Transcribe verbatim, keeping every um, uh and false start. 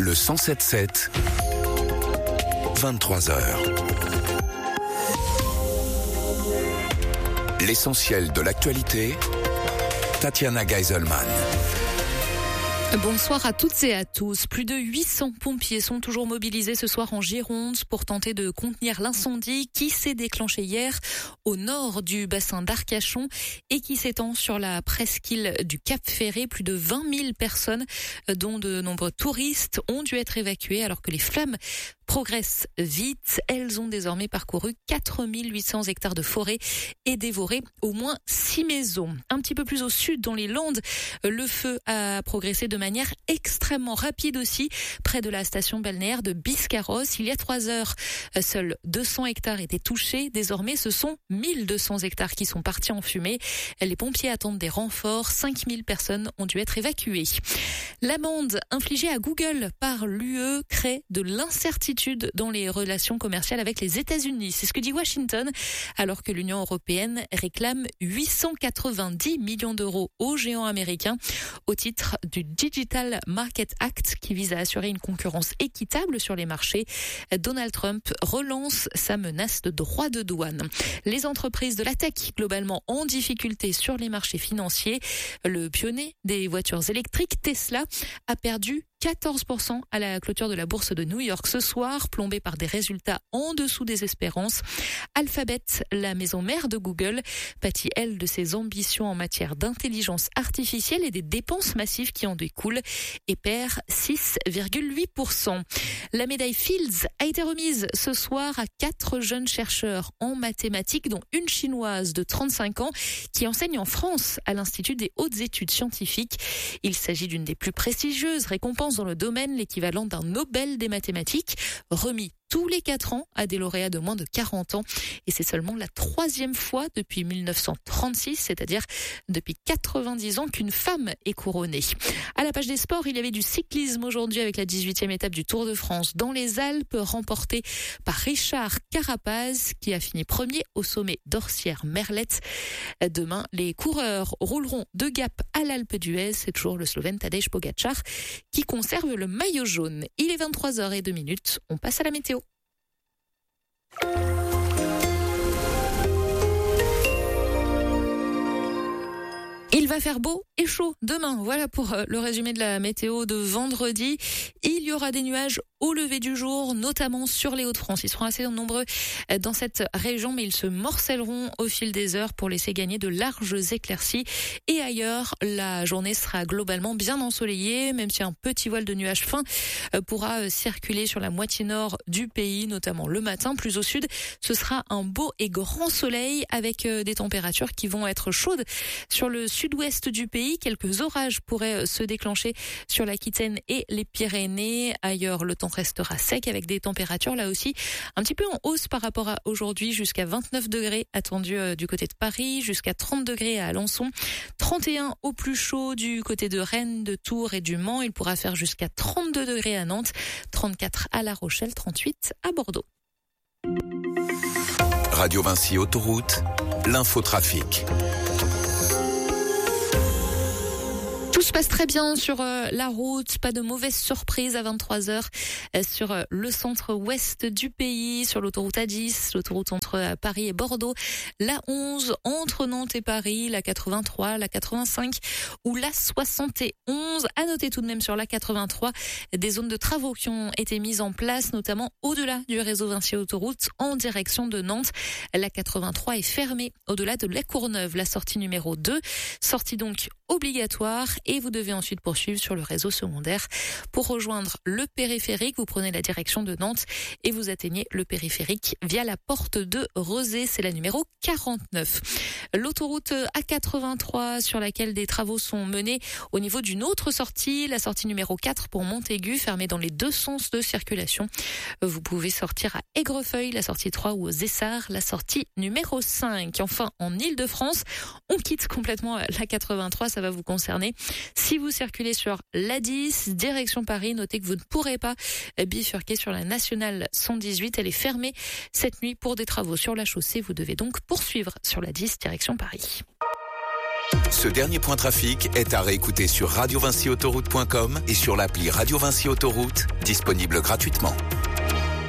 Le cent sept sept, vingt-trois heures. L'essentiel de l'actualité, Tatiana Geiselman. Bonsoir à toutes et à tous. Plus de huit cents pompiers sont toujours mobilisés ce soir en Gironde pour tenter de contenir l'incendie qui s'est déclenché hier au nord du bassin d'Arcachon et qui s'étend sur la presqu'île du Cap-Ferré. Plus de vingt mille personnes, dont de nombreux touristes, ont dû être évacuées alors que les flammes progressent vite. Elles ont désormais parcouru quatre mille huit cents hectares de forêt et dévoré au moins six maisons. Un petit peu plus au sud, dans les Landes, le feu a progressé de manière extrêmement rapide aussi, près de la station balnéaire de Biscarrosse. Il y a trois heures, seuls deux cents hectares étaient touchés. Désormais, ce sont mille deux cents hectares qui sont partis en fumée. Les pompiers attendent des renforts. cinq mille personnes ont dû être évacuées. L'amende infligée à Google par l'U E crée de l'incertitude dans les relations commerciales avec les États-Unis. C'est ce que dit Washington, alors que l'Union européenne réclame huit cent quatre-vingt-dix millions d'euros aux géants américains au titre du Digital Market Act qui vise à assurer une concurrence équitable sur les marchés. Donald Trump relance sa menace de droits de douane. Les entreprises de la tech globalement en difficulté sur les marchés financiers. Le pionnier des voitures électriques, Tesla, a perdu quatorze pour cent à la clôture de la bourse de New York ce soir, plombé par des résultats en dessous des espérances. Alphabet, la maison mère de Google, pâtit elle de ses ambitions en matière d'intelligence artificielle et des dépenses massives qui en découlent et perd six virgule huit pour cent. La médaille Fields a été remise ce soir à quatre jeunes chercheurs en mathématiques, dont une chinoise de trente-cinq ans qui enseigne en France à l'Institut des hautes études scientifiques. Il s'agit d'une des plus prestigieuses récompenses dans le domaine, l'équivalent d'un Nobel des mathématiques, remis tous les quatre ans à des lauréats de moins de quarante ans. Et c'est seulement la troisième fois depuis mille neuf cent trente-six, c'est-à-dire depuis quatre-vingt-dix ans qu'une femme est couronnée. À la page des sports, il y avait du cyclisme aujourd'hui avec la dix-huitième étape du Tour de France dans les Alpes, remportée par Richard Carapaz, qui a fini premier au sommet d'Orsières-Merlette. Demain, les coureurs rouleront de Gap à l'Alpe d'Huez. C'est toujours le Slovène Tadej Pogačar qui conserve le maillot jaune. Il est vingt-trois heures zéro deux minutes. On passe à la météo. Il va faire beau et chaud demain. Voilà pour le résumé de la météo de vendredi. Il y aura des nuages au lever du jour, notamment sur les Hauts-de-France. Ils seront assez nombreux dans cette région, mais ils se morcelleront au fil des heures pour laisser gagner de larges éclaircies. Et ailleurs, la journée sera globalement bien ensoleillée, même si un petit voile de nuages fins pourra circuler sur la moitié nord du pays, notamment le matin. Plus au sud, ce sera un beau et grand soleil avec des températures qui vont être chaudes sur le sud-ouest du pays. Quelques orages pourraient se déclencher sur l'Aquitaine et les Pyrénées. Ailleurs, le temps restera sec avec des températures là aussi un petit peu en hausse par rapport à aujourd'hui, jusqu'à vingt-neuf degrés attendus du côté de Paris, jusqu'à trente degrés à Alençon, trente et un au plus chaud du côté de Rennes, de Tours et du Mans. Il pourra faire jusqu'à trente-deux degrés à Nantes, trente-quatre à La Rochelle, trente-huit à Bordeaux. Radio Vinci Autoroute, l'infotrafic. Tout se passe très bien sur euh, la route, pas de mauvaises surprises à vingt-trois heures euh, sur euh, le centre-ouest du pays, sur l'autoroute A dix, l'autoroute entre euh, Paris et Bordeaux, la onze entre Nantes et Paris, la quatre-vingt-trois, la quatre-vingt-cinq ou la soixante et onze. À noter tout de même sur la quatre-vingt-trois des zones de travaux qui ont été mises en place, notamment au-delà du réseau Vinci Autoroute en direction de Nantes. La quatre-vingt-trois est fermée au-delà de La Courneuve, la sortie numéro deux, sortie donc obligatoire. Et vous devez ensuite poursuivre sur le réseau secondaire pour rejoindre le périphérique. Vous prenez la direction de Nantes et vous atteignez le périphérique via la porte de Rezé. C'est la numéro quarante-neuf. L'autoroute A quatre-vingt-trois sur laquelle des travaux sont menés au niveau d'une autre sortie, la sortie numéro quatre pour Montaigu, fermée dans les deux sens de circulation. Vous pouvez sortir à Aigrefeuille, la sortie trois, ou aux Essarts, la sortie numéro cinq. Enfin, en Île-de-France, on quitte complètement la quatre-vingt-trois, ça va vous concerner. Si vous circulez sur l'A dix, direction Paris, notez que vous ne pourrez pas bifurquer sur la nationale cent dix-huit. Elle est fermée cette nuit pour des travaux sur la chaussée. Vous devez donc poursuivre sur l'A dix, direction Paris. Ce dernier point trafic est à réécouter sur radio vinci autoroute point com et sur l'appli Radio Vinci Autoroute, disponible gratuitement.